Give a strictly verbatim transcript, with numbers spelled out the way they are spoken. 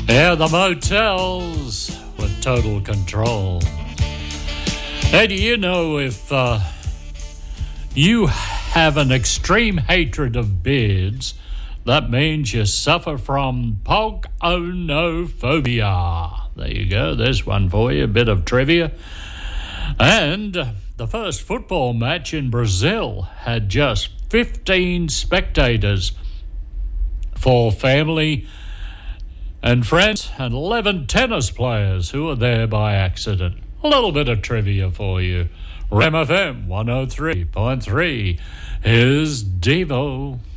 Yeah, the motels with total control. Hey, do you know if uh, you have an extreme hatred of beards, that means you suffer from pogonophobia. There you go. There's one for you. A bit of trivia. And the first football match in Brazil had just fifteen spectators for family and friends and eleven tennis players who were there by accident. A little bit of trivia for you. Ram F M one oh three point three is Devo.